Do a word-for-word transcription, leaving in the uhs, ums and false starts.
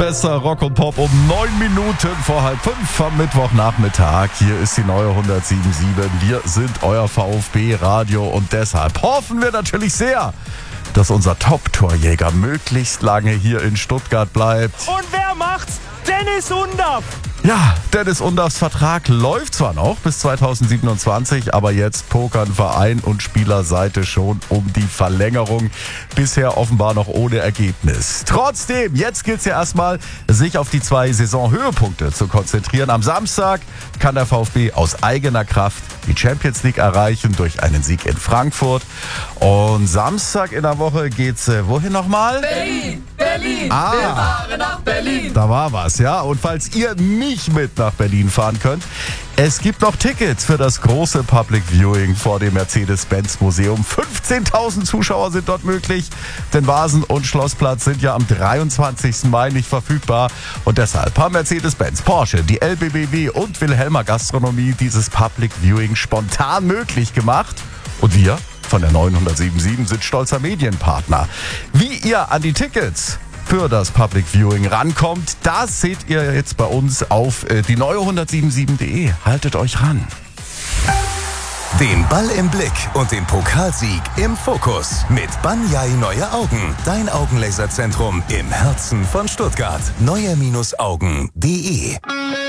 bester Rock und Pop um neun Minuten vor halb fünf am Mittwochnachmittag. Hier ist die neue hundertsieben Komma sieben. Wir sind euer VfB-Radio und deshalb hoffen wir natürlich sehr, dass unser Top-Torjäger möglichst lange hier in Stuttgart bleibt. Und wer macht's? Dennis Undaff! Ja, Dennis Undaffs Vertrag läuft zwar noch bis zweitausendsiebenundzwanzig, aber jetzt pokern Verein und Spielerseite schon um die Verlängerung. Bisher offenbar noch ohne Ergebnis. Trotzdem, jetzt gilt es ja erstmal, sich auf die zwei Saisonhöhepunkte zu konzentrieren. Am Samstag kann der VfB aus eigener Kraft die Champions League erreichen durch einen Sieg in Frankfurt. Und Samstag in der Woche geht's äh, wohin nochmal? Berlin, Berlin, ah, wir fahren nach Berlin. Da war was, ja. Und falls ihr nicht mit nach Berlin fahren könnt, es gibt noch Tickets für das große Public Viewing vor dem Mercedes-Benz-Museum. fünfzehntausend Zuschauer sind dort möglich, denn Vasen- und Schlossplatz sind ja am dreiundzwanzigsten Mai nicht verfügbar. Und deshalb haben Mercedes-Benz, Porsche, die L B B W und Wilhelma Gastronomie dieses Public Viewing spontan möglich gemacht. Und wir von der neuen hundertsieben Komma sieben sind stolzer Medienpartner. Wie ihr an die Tickets für das Public Viewing rankommt, das seht ihr jetzt bei uns auf äh, die neue hundertsieben Komma sieben punkt de. Haltet euch ran. Den Ball im Blick und den Pokalsieg im Fokus mit Banyai Neue Augen. Dein Augenlaserzentrum im Herzen von Stuttgart. neue Augen punkt de